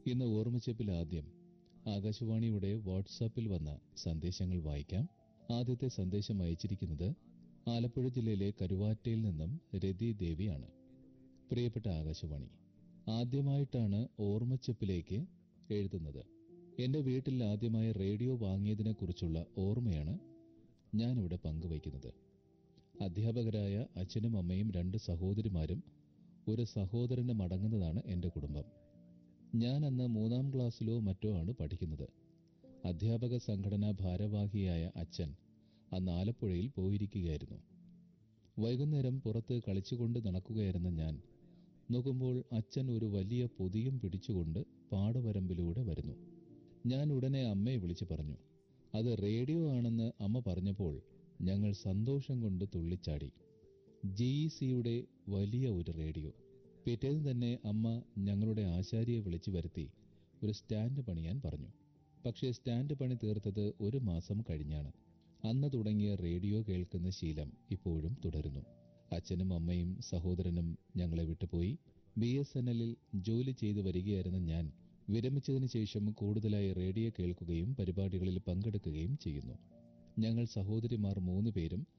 ഇന്ന് ഓർമ്മച്ചപ്പിൽ ആദ്യം ആകാശവാണിയുടെ വാട്സാപ്പിൽ വന്ന സന്ദേശങ്ങൾ വായിക്കാം. ആദ്യത്തെ സന്ദേശം അയച്ചിരിക്കുന്നത് ആലപ്പുഴ ജില്ലയിലെ കരുവാറ്റയിൽ നിന്നും രതി ദേവിയാണ്. പ്രിയപ്പെട്ട ആകാശവാണി, ആദ്യമായിട്ടാണ് ഓർമ്മച്ചപ്പിലേക്ക് എഴുതുന്നത്. എന്റെ വീട്ടിൽ ആദ്യമായി റേഡിയോ വാങ്ങിയതിനെക്കുറിച്ചുള്ള ഓർമ്മയാണ് ഞാനിവിടെ പങ്കുവയ്ക്കുന്നത്. അധ്യാപകരായ അച്ഛനും അമ്മയും 2 സഹോദരിമാരും ഒരു സഹോദരനും അടങ്ങുന്നതാണ് എന്റെ കുടുംബം. ഞാൻ അന്ന് 3ാം ക്ലാസ്സിലോ മറ്റോ ആണ് പഠിക്കുന്നത്. അധ്യാപക സംഘടനാ ഭാരവാഹിയായ അച്ഛൻ അന്ന് ആലപ്പുഴയിൽ പോയിരിക്കുകയായിരുന്നു. വൈകുന്നേരം പുറത്ത് കളിച്ചുകൊണ്ട് നടക്കുകയായിരുന്ന ഞാൻ നോക്കുമ്പോൾ അച്ഛൻ ഒരു വലിയ പൊതിയും പിടിച്ചുകൊണ്ട് പാടവരമ്പിലൂടെ വരുന്നു. ഞാൻ ഉടനെ അമ്മയെ വിളിച്ചു പറഞ്ഞു. അത് റേഡിയോ ആണെന്ന് അമ്മ പറഞ്ഞപ്പോൾ ഞങ്ങൾ സന്തോഷം കൊണ്ട് തുള്ളിച്ചാടി. GECയുടെ വലിയ ഒരു റേഡിയോ. പിറ്റേന്ന് തന്നെ അമ്മ ഞങ്ങളുടെ ആശാരിയെ വിളിച്ചു വരുത്തി ഒരു സ്റ്റാൻഡ് പണിയാൻ പറഞ്ഞു. പക്ഷേ സ്റ്റാൻഡ് പണി തീർത്തത് 1 മാസം കഴിഞ്ഞാണ്. അന്ന് തുടങ്ങിയ റേഡിയോ കേൾക്കുന്ന ശീലം ഇപ്പോഴും തുടരുന്നു. അച്ഛനും അമ്മയും സഹോദരനും ഞങ്ങളെ വിട്ടുപോയി. BSNLൽ ജോലി ചെയ്തു വരികയായിരുന്ന ഞാൻ വിരമിച്ചതിന് ശേഷം കൂടുതലായി റേഡിയോ കേൾക്കുകയും പരിപാടികളിൽ പങ്കെടുക്കുകയും ചെയ്യുന്നു. ഞങ്ങൾ സഹോദരിമാർ 3 പേരും